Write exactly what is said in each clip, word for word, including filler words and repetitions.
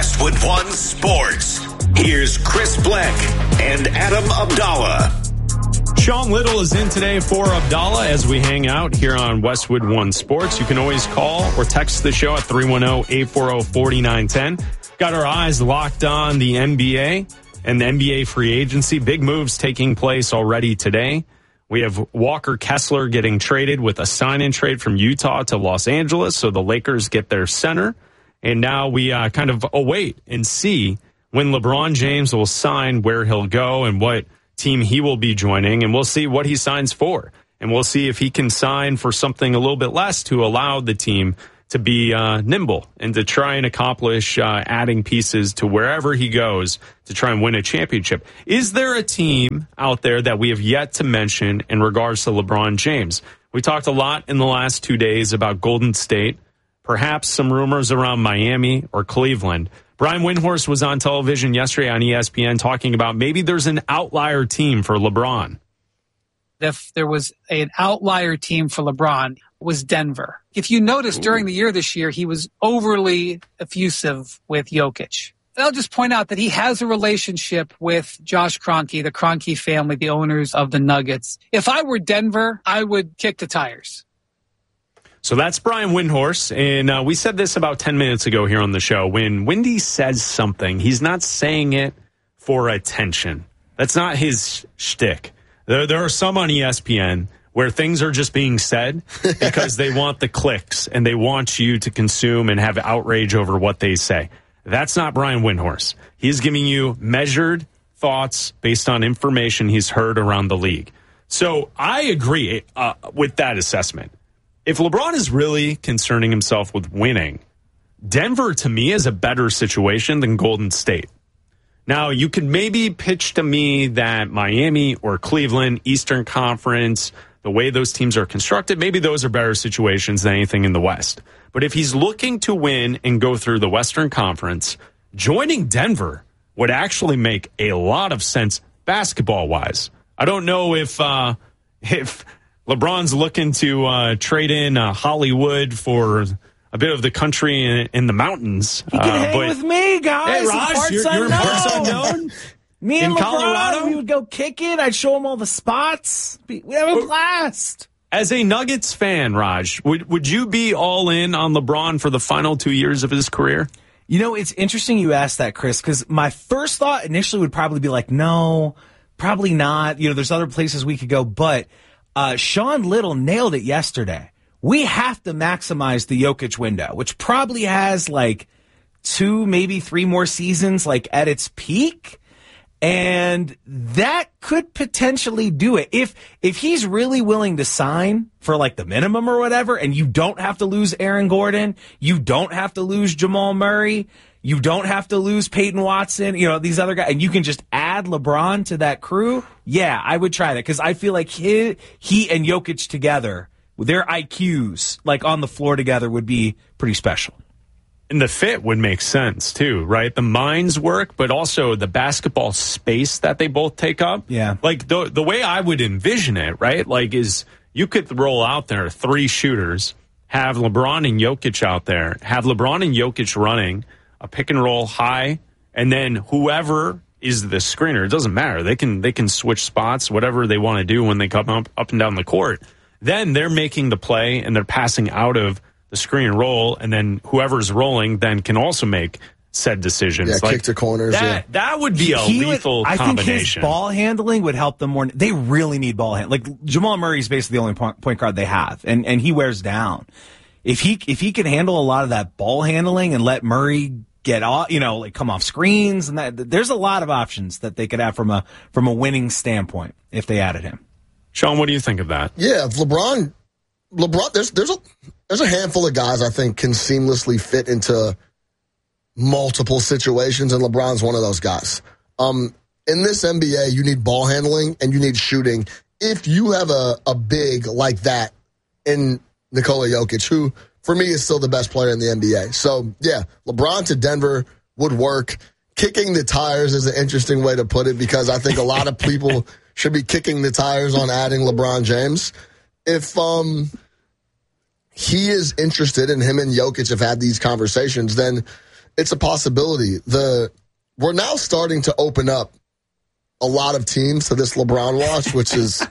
Westwood One Sports. Here's Chris Bleck and Adam Abdallah. Sean Little is in today for Abdallah as we hang out here on Westwood One Sports. You can always call or text the show at three one zero, eight four zero, four nine one zero. Got our eyes locked on the N B A and the N B A free agency. Big moves taking place already today. We have Walker Kessler getting traded with a sign-in trade from Utah to Los Angeles, so the Lakers get their center. And now we uh, kind of await and see when LeBron James will sign, where he'll go and what team he will be joining, and we'll see what he signs for. And we'll see if he can sign for something a little bit less to allow the team to be uh, nimble and to try and accomplish uh, adding pieces to wherever he goes to try and win a championship. Is there a team out there that we have yet to mention in regards to LeBron James? We talked a lot in the last two days about Golden State, perhaps some rumors around Miami or Cleveland. Brian Windhorst was on television yesterday on E S P N talking about maybe there's an outlier team for LeBron. If there was an outlier team for LeBron, it was Denver. If you notice, during the year this year, he was overly effusive with Jokic. And I'll just point out that he has a relationship with Josh Kroenke, the Kroenke family, the owners of the Nuggets. If I were Denver, I would kick the tires. So that's Brian Windhorst, and uh, we said this about ten minutes ago here on the show. When Windy says something, he's not saying it for attention. That's not his shtick. There, there are some on E S P N where things are just being said because they want the clicks and they want you to consume and have outrage over what they say. That's not Brian Windhorst. He's giving you measured thoughts based on information he's heard around the league. So I agree uh, with that assessment. If LeBron is really concerning himself with winning, Denver, to me, is a better situation than Golden State. Now, you could maybe pitch to me that Miami or Cleveland, Eastern Conference, the way those teams are constructed, maybe those are better situations than anything in the West. But if he's looking to win and go through the Western Conference, joining Denver would actually make a lot of sense basketball-wise. I don't know if uh, if LeBron's looking to uh, trade in uh, Hollywood for a bit of the country in, in the mountains. He can uh, hang but, with me, guys. Hey, Raj, you're, you're in parts unknown. Me and in LeBron, Colorado? we would go kick it. I'd show him all the spots. We have a blast. As a Nuggets fan, Raj, would would you be all in on LeBron for the final two years of his career? You know, it's interesting you asked that, Chris, because my first thought initially would probably be like, no, probably not. You know, there's other places we could go, but uh, Sean Little nailed it yesterday. We have to maximize the Jokic window, which probably has like two, maybe three more seasons, like at its peak. And that could potentially do it. If if he's really willing to sign for like the minimum or whatever, and you don't have to lose Aaron Gordon, you don't have to lose Jamal Murray, you don't have to lose Peyton Watson, you know, these other guys, and you can just add LeBron to that crew, yeah, I would try that. Because I feel like he, he and Jokic together, their I Qs, like on the floor together, would be pretty special. And the fit would make sense, too, right? The minds work, but also the basketball space that they both take up. Yeah. Like, the the way I would envision it, right, like, is you could roll out there three shooters, have LeBron and Jokic out there, have LeBron and Jokic running a pick and roll high, and then whoever is the screener, it doesn't matter. They can they can switch spots, whatever they want to do when they come up, up and down the court. Then they're making the play, and they're passing out of the screen and roll, and then whoever's rolling then can also make said decisions. Yeah, like, kick to corners. That, yeah. that would be a He lethal would, I combination. think his ball handling would help them more. They really need ball handling. Like, Jamal Murray is basically the only point, point guard they have, and, and he wears down. If he if he can handle a lot of that ball handling and let Murray get off, you know, like come off screens, and that, there's a lot of options that they could have from a from a winning standpoint if they added him. Sean, what do you think of that? Yeah, if LeBron, LeBron, there's there's a there's a handful of guys I think can seamlessly fit into multiple situations, and LeBron's one of those guys. Um, in this N B A, you need ball handling and you need shooting. If you have a, a big like that in Nikola Jokic, who for me is still the best player in the N B A. So, yeah, LeBron to Denver would work. Kicking the tires is an interesting way to put it because I think a lot of people should be kicking the tires on adding LeBron James. If um, he is interested and him and Jokic have had these conversations, then it's a possibility. The we're now starting to open up a lot of teams to this LeBron watch, which is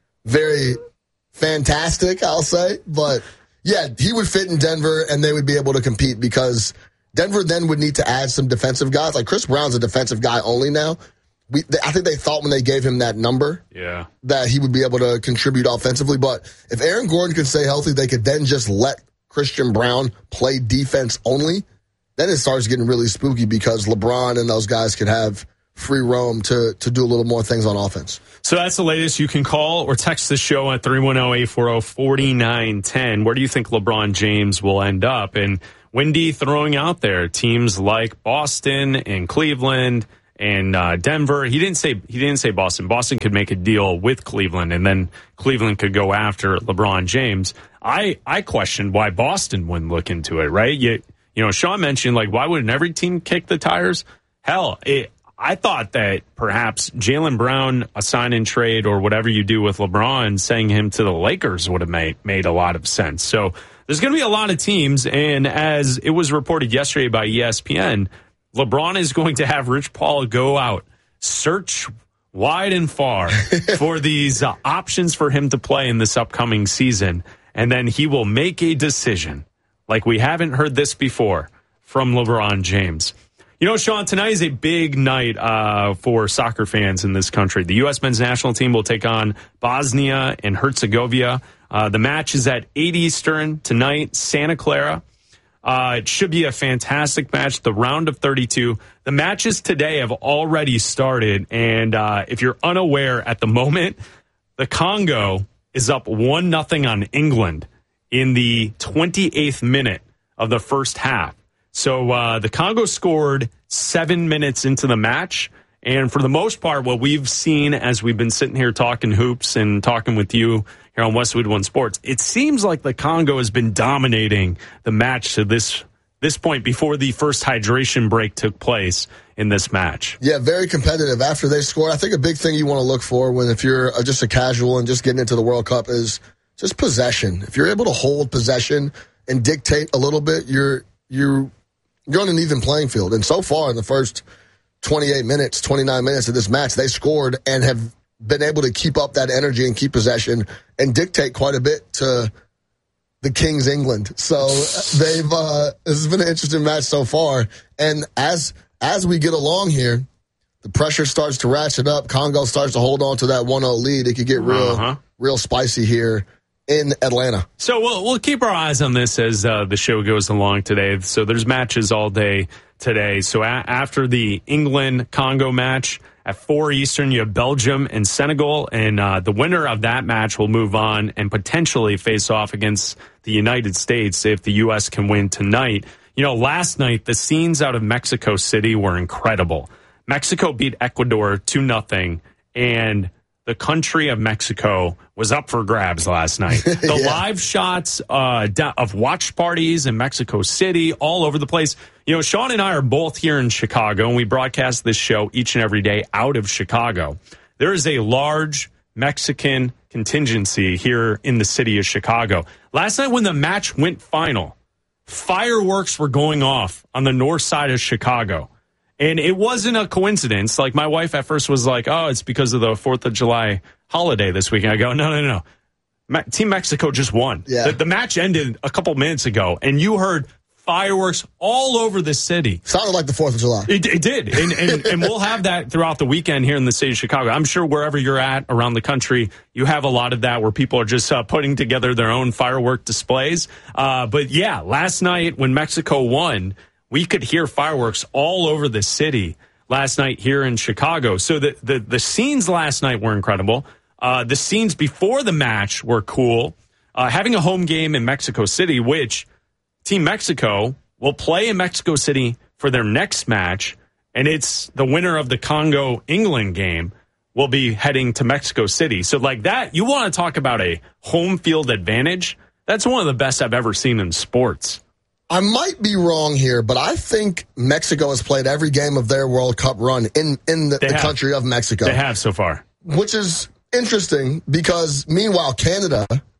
very fantastic, I'll say. But, yeah, he would fit in Denver, and they would be able to compete because Denver then would need to add some defensive guys. Like, Chris Brown's a defensive guy only now. We, I think they thought when they gave him that number yeah. that he would be able to contribute offensively. But if Aaron Gordon could stay healthy, they could then just let Christian Brown play defense only. Then it starts getting really spooky because LeBron and those guys could have free roam to to do a little more things on offense. So that's the latest. You can call or text the show at three one zero, eight four zero, four nine one zero. Where do you think LeBron James will end up? And Wendy throwing out there teams like Boston and Cleveland and uh, Denver. He didn't say he didn't say Boston. Boston could make a deal with Cleveland, and then Cleveland could go after LeBron James. I I questioned why Boston wouldn't look into it. Right? You you know, Sean mentioned like why wouldn't every team kick the tires? Hell, it. I thought that perhaps Jaylen Brown, a sign-in trade or whatever you do with LeBron, sending him to the Lakers would have made, made a lot of sense. So there's going to be a lot of teams, and as it was reported yesterday by E S P N, LeBron is going to have Rich Paul go out, search wide and far for these uh, options for him to play in this upcoming season, and then he will make a decision. Like we haven't heard this before from LeBron James. You know, Sean, tonight is a big night uh, for soccer fans in this country. The U S men's national team will take on Bosnia and Herzegovina. Uh, the match is at eight Eastern tonight, Santa Clara. Uh, it should be a fantastic match, the round of thirty-two. The matches today have already started, and uh, if you're unaware at the moment, the Congo is up one nothing on England in the twenty-eighth minute of the first half. So uh, the Congo scored seven minutes into the match. And for the most part, what we've seen as we've been sitting here talking hoops and talking with you here on Westwood One Sports, it seems like the Congo has been dominating the match to this this point before the first hydration break took place in this match. Yeah, very competitive after they scored. I think a big thing you want to look for when if you're just a casual and just getting into the World Cup is just possession. If you're able to hold possession and dictate a little bit, you're you're You're on an even playing field. And so far in the first twenty-eight minutes, twenty-nine minutes of this match, they scored and have been able to keep up that energy and keep possession and dictate quite a bit to the Kings England. So they've uh, this has been an interesting match so far. And as as we get along here, the pressure starts to ratchet up. Congo starts to hold on to that one oh lead. It could get real, uh-huh. real spicy here in Atlanta. So we'll we'll keep our eyes on this as uh, the show goes along today. So there's matches all day today. So a- after the England-Congo match at four Eastern, you have Belgium and Senegal, and uh, the winner of that match will move on and potentially face off against the United States if the U S can win tonight. You know, last night, the scenes out of Mexico City were incredible. Mexico beat Ecuador two nothing, and the country of Mexico was up for grabs last night. The yeah. live shots uh, of watch parties in Mexico City, all over the place. You know, Sean and I are both here in Chicago, and we broadcast this show each and every day out of Chicago. There is a large Mexican contingency here in the city of Chicago. Last night when the match went final, fireworks were going off on the north side of Chicago. And it wasn't a coincidence. Like, my wife at first was like, oh, it's because of the fourth of July holiday this weekend. I go, no, no, no. Me- Team Mexico just won. Yeah. The, the match ended a couple minutes ago, and you heard fireworks all over the city. Sounded like the fourth of July. It, it did. And, and, and we'll have that throughout the weekend here in the city of Chicago. I'm sure wherever you're at around the country, you have a lot of that where people are just uh, putting together their own firework displays. Uh, but, yeah, last night when Mexico won, we could hear fireworks all over the city last night here in Chicago. So the, the, the scenes last night were incredible. Uh, the scenes before the match were cool. Uh, having a home game in Mexico City, which Team Mexico will play in Mexico City for their next match, and it's the winner of the Congo-England game will be heading to Mexico City. So like that, you want to talk about a home field advantage? That's one of the best I've ever seen in sports. I might be wrong here, but I think Mexico has played every game of their World Cup run in, in the, the country of Mexico. They have so far. Which is interesting because, meanwhile, Canada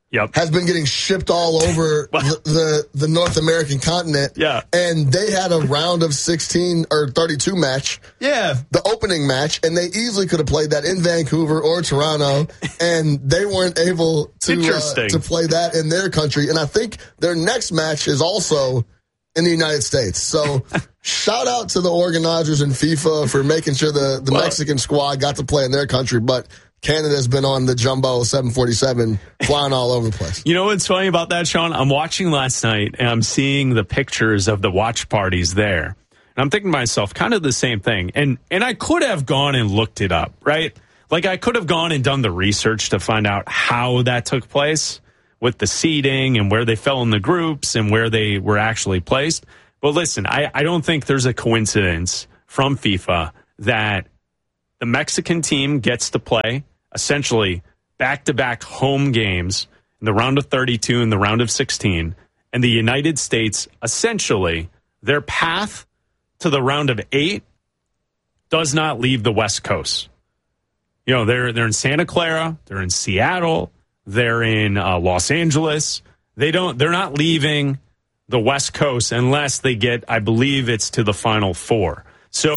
Yep. has been getting shipped all over the, the the North American continent. Yeah. And they had a round of sixteen or thirty-two match. Yeah. The opening match, and they easily could have played that in Vancouver or Toronto, and they weren't able to uh, to play that in their country. And I think their next match is also in the United States. So shout out to the organizers in FIFA for making sure the, the well, Mexican squad got to play in their country, but Canada's been on the jumbo seven forty-seven flying all over the place. You know what's funny about that, Sean? I'm watching last night and I'm seeing the pictures of the watch parties there. And I'm thinking to myself, kind of the same thing. And and I could have gone and looked it up, right? Like I could have gone and done the research to find out how that took place with the seeding and where they fell in the groups and where they were actually placed. But listen, I, I don't think there's a coincidence from FIFA that the Mexican team gets to play essentially back-to-back home games in the round of thirty-two and the round of sixteen, and the United States, essentially, their path to the round of eight does not leave the West Coast. You know, they're they're in Santa Clara, they're in Seattle, they're in uh, Los Angeles. They don't. They're not leaving the West Coast unless they get, I believe, it's to the Final Four.